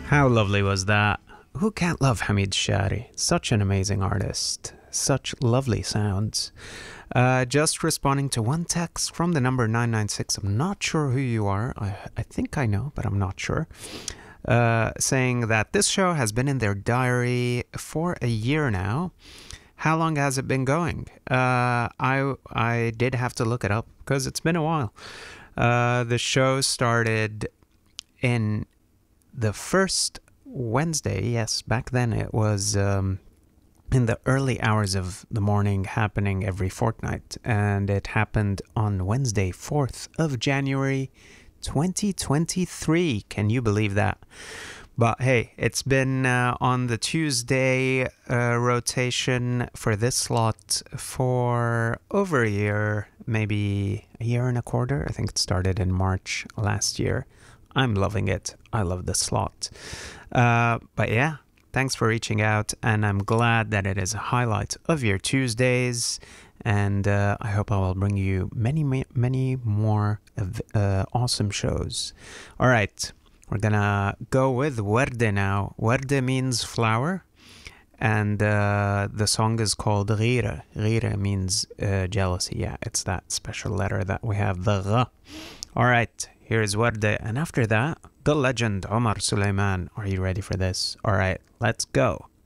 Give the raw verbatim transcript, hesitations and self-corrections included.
How lovely was that? Who can't love Hamid Shari? Such an amazing artist. Such lovely sounds. Uh, just responding to one text from the number nine nine six. I'm not sure who you are. I, I think I know, but I'm not sure. Uh, saying that this show has been in their diary for a year now. How long has it been going? Uh, I I did have to look it up because it's been a while. Uh, the show started in the first Wednesday. Yes, back then it was um, in the early hours of the morning, happening every fortnight. And it happened on Wednesday, fourth of January, twenty twenty-three. Can you believe that? But hey, it's been uh, on the Tuesday uh, rotation for this slot for over a year, maybe a year and a quarter. I think it started in March last year. I'm loving it. I love the slot. Uh, but yeah, thanks for reaching out, and I'm glad that it is a highlight of your Tuesdays. And uh, I hope I will bring you many, many more uh, awesome shows. All right. We're gonna go with Werde now. Werde means flower, and uh, the song is called Ghira. Ghira means uh, jealousy. Yeah, it's that special letter that we have, the Gha. All right, here's Werde, and after that, the legend Omar Suleiman. Are you ready for this? All right, let's go.